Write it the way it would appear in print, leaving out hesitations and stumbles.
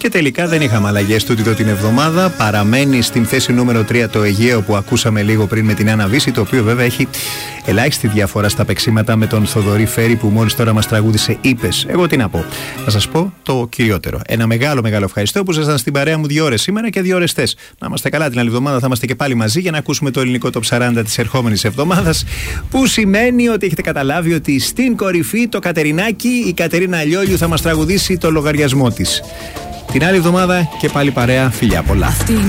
Και τελικά δεν είχαμε αλλαγές τούτη εδώ την εβδομάδα. Παραμένει στην θέση νούμερο 3 το Αιγαίο που ακούσαμε λίγο πριν με την Άννα Βύση, το οποίο βέβαια έχει ελάχιστη διαφορά στα παίξήματα με τον Θοδωρή Φέρη που μόλις τώρα μας τραγούδισε Είπες. Εγώ τι να πω. Να σας πω το κυριότερο. Ένα μεγάλο ευχαριστώ που ήσασταν στην παρέα μου 2 ώρες σήμερα και 2 ώρες χθες. Να είμαστε καλά, την άλλη εβδομάδα θα είμαστε και πάλι μαζί για να ακούσουμε το ελληνικό top 40 της ερχόμενης εβδομάδας. Που σημαίνει ότι έχετε καταλάβει ότι στην κορυφή το Κατερινάκι, η Κατερίνα Λιόλιου θα μας τραγουδήσει το λογαριασμό της. Την άλλη εβδομάδα και πάλι παρέα, φιλιά πολλά.